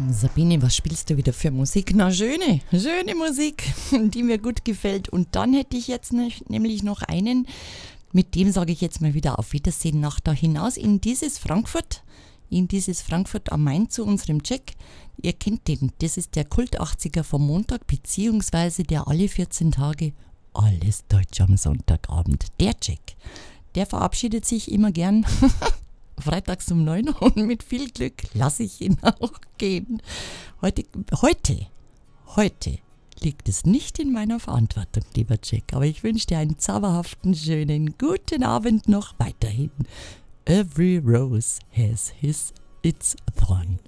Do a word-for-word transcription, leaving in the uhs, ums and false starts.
Sabine, was spielst du wieder für Musik? Na, schöne, schöne Musik, die mir gut gefällt. Und dann hätte ich jetzt ne, nämlich noch einen, mit dem sage ich jetzt mal wieder auf Wiedersehen nach da hinaus in dieses Frankfurt, in dieses Frankfurt am Main zu unserem Jack. Ihr kennt den, das ist der Kult achtziger vom Montag, beziehungsweise der alle vierzehn Tage alles Deutsch am Sonntagabend. Der Jack, der verabschiedet sich immer gern freitags um neun und mit viel Glück lasse ich ihn auch gehen. Heute, heute, heute liegt es nicht in meiner Verantwortung, lieber Jack, aber ich wünsche dir einen zauberhaften, schönen, guten Abend noch weiterhin. Every rose has his its thorn.